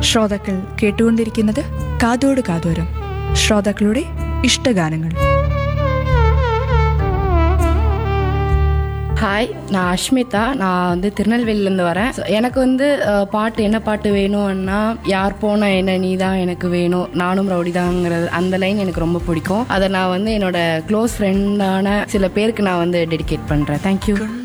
ശ്രോതാക്കൾ കേട്ടുകൊണ്ടിരിക്കുന്നത് കാതോട് കാതോരം, ശ്രോതാക്കളുടെ ഇഷ്ടഗാനങ്ങൾ. ஹாய், நான் அஷ்மிதா. நான் திருநெல்வேலியிலேருந்து வரேன். எனக்கு பாட்டு என்ன பாட்டு வேணும்னா, யார் போனா என்ன நீ தான் எனக்கு வேணும், நானும் ரவுடி தாங்கிறது அந்த லைன் எனக்கு ரொம்ப பிடிக்கும். அதை நான் என்னோட க்ளோஸ் ஃப்ரெண்டான சில பேருக்கு நான் டெடிகேட் பண்ணுறேன். தேங்க்யூ.